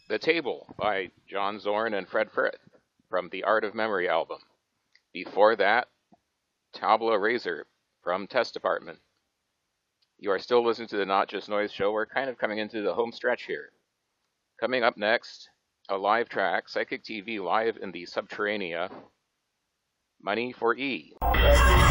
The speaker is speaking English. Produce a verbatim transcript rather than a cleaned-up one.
The Table by John Zorn and Fred Frith from the Art of Memory album. Before that, Tabula Rasa from Test Department. You are still listening to the Not Just Noise show. We're kind of coming into the home stretch here. Coming up next, a live track, Psychic T V live in the Subterranea, Money for E.